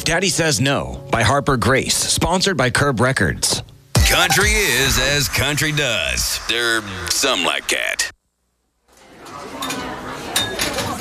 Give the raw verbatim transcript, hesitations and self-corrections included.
If Daddy Says No by Harper Grace, sponsored by Curb Records. Country is as country does. Or something like that.